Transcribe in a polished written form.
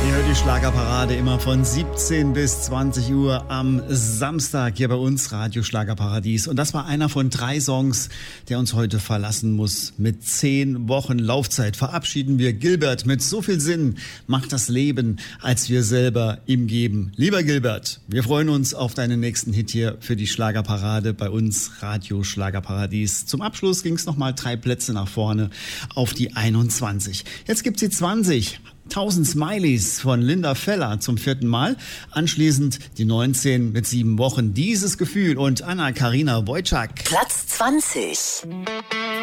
Ihr hört die Schlagerparade immer von 17 bis 20 Uhr am Samstag hier bei uns, Radio Schlagerparadies. Und das war einer von 3 Songs, der uns heute verlassen muss. Mit 10 Wochen Laufzeit verabschieden wir Gilbert. Mit so viel Sinn macht das Leben, als wir selber ihm geben. Lieber Gilbert, wir freuen uns auf deinen nächsten Hit hier für die Schlagerparade bei uns, Radio Schlagerparadies. Zum Abschluss ging es nochmal 3 Plätze nach vorne auf die 21. Jetzt gibt's die 20. 1000 Smileys von Linda Feller zum 4. Mal. Anschließend die 19 mit 7 Wochen. Dieses Gefühl und Anna-Karina Wojcik. Platz 20.